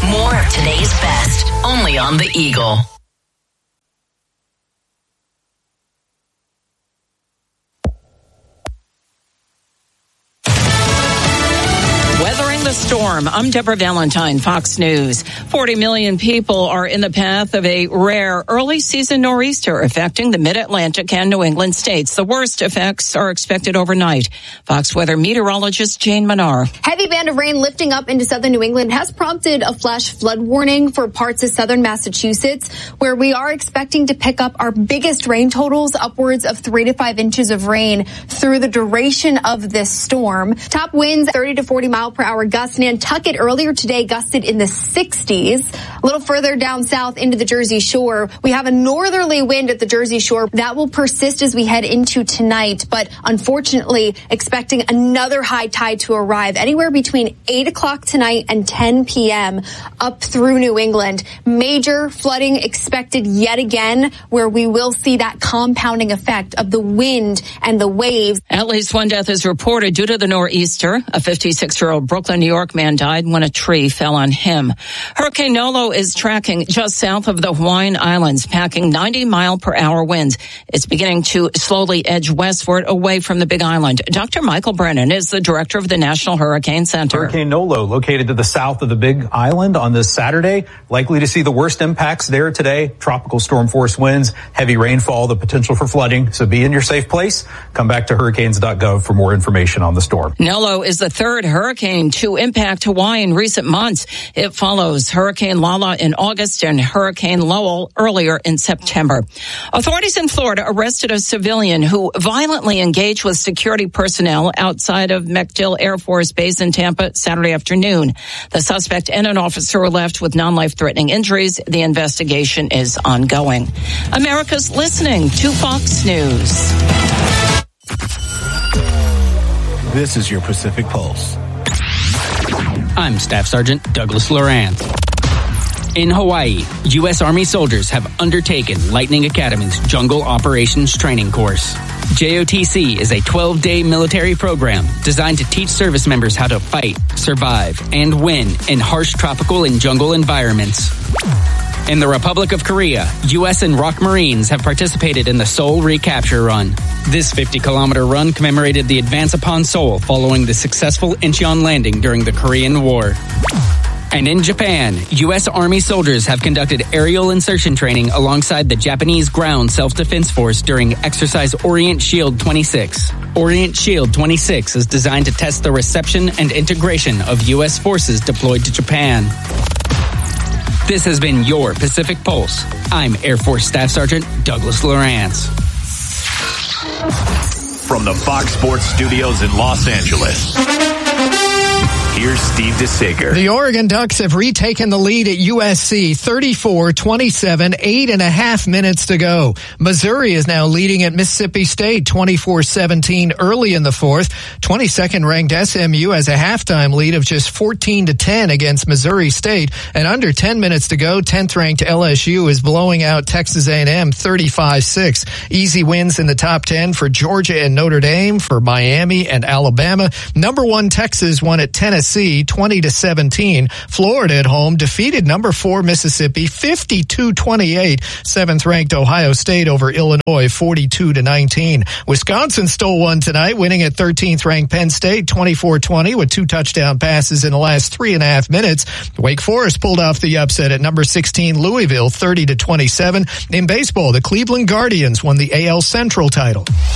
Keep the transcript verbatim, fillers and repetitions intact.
More of today's best, only on The Eagle. Weathering the storm. I'm Deborah Valentine, Fox News. forty million people are in the path of a rare early season nor'easter affecting the mid-Atlantic and New England states. The worst effects are expected overnight. Fox weather meteorologist Jane Manar. Heavy band of rain lifting up into southern New England has prompted a flash flood warning for parts of southern Massachusetts, where we are expecting to pick up our biggest rain totals, upwards of three to five inches of rain through the duration of this storm. Top winds thirty to forty mile per hour gusts. Nantucket earlier today gusted in the sixties. A little further down south into the Jersey Shore, we have a northerly wind at the Jersey Shore that will persist as we head into tonight, but unfortunately expecting another high tide to arrive anywhere between eight o'clock tonight and ten p.m. up through New England. Major flooding expected yet again, where we will see that compounding effect of the wind and the waves. At least one death is reported due to the nor'easter. A fifty-six-year-old Brooklyn, New York man died when a tree fell on him. Hurricane Nolo is tracking just south of the Hawaiian Islands, packing ninety mile per hour winds. It's beginning to slowly edge westward away from the Big Island. Doctor Michael Brennan is the director of the National Hurricane Center. Hurricane Nolo, located to the south of the Big Island on this Saturday, likely to see the worst impacts there today. Tropical storm force winds, heavy rainfall, the potential for flooding. So be in your safe place. Come back to hurricanes dot gov for more information on the storm. Nolo is the third hurricane to impact Hawaii in recent months. It follows Hurricane Lala in August and Hurricane Lowell earlier in September. Authorities in Florida arrested a civilian who violently engaged with security personnel outside of MacDill Air Force Base in Tampa Saturday afternoon. The suspect and an officer were left with non-life-threatening injuries. The investigation is ongoing. America's listening to Fox News. This is your Pacific Pulse. I'm Staff Sergeant Douglas Lorance. In Hawaii, U S Army soldiers have undertaken Lightning Academy's Jungle Operations Training Course. J O T C is a twelve-day military program designed to teach service members how to fight, survive, and win in harsh tropical and jungle environments. In the Republic of Korea, U S and R O K Marines have participated in the Seoul Recapture Run. This fifty-kilometer run commemorated the advance upon Seoul following the successful Incheon landing during the Korean War. And in Japan, U S Army soldiers have conducted aerial insertion training alongside the Japanese Ground Self-Defense Force during Exercise Orient Shield twenty-six. Orient Shield twenty-six is designed to test the reception and integration of U S forces deployed to Japan. This has been your Pacific Pulse. I'm Air Force Staff Sergeant Douglas Lorance. From the Fox Sports Studios in Los Angeles, here's Steve DeSager. The Oregon Ducks have retaken the lead at U S C, thirty-four twenty-seven, eight and a half minutes to go. Missouri is now leading at Mississippi State, twenty-four seventeen early in the fourth. twenty-second ranked S M U has a halftime lead of just fourteen to ten against Missouri State. And under ten minutes to go, tenth ranked L S U is blowing out Texas A and M thirty-five six. Easy wins in the top ten for Georgia and Notre Dame, for Miami and Alabama. Number one Texas won at Tennessee twenty to seventeen. Florida at home defeated number four Mississippi fifty-two twenty-eight. Seventh ranked Ohio State over Illinois forty-two to nineteen. Wisconsin stole one tonight, winning at thirteenth ranked Penn State twenty-four twenty with two touchdown passes in the last three and a half minutes. Wake Forest pulled off the upset at number sixteen Louisville thirty to twenty-seven. In baseball, the Cleveland Guardians won the A L Central title.